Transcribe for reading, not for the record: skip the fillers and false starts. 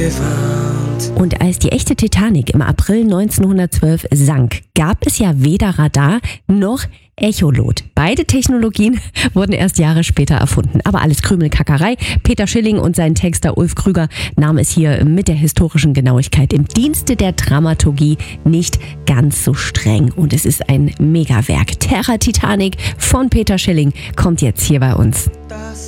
gewarnt. Und als die echte Titanic im April 1912 sank, gab es ja weder Radar noch Echolot. Beide Technologien wurden erst Jahre später erfunden. Aber alles Krümelkackerei. Peter Schilling und sein Texter Ulf Krüger nahmen es hier mit der historischen Genauigkeit im Dienste der Dramaturgie nicht ganz so streng. Und es ist ein Megawerk. Terra Titanic von Peter Schilling kommt jetzt hier bei uns.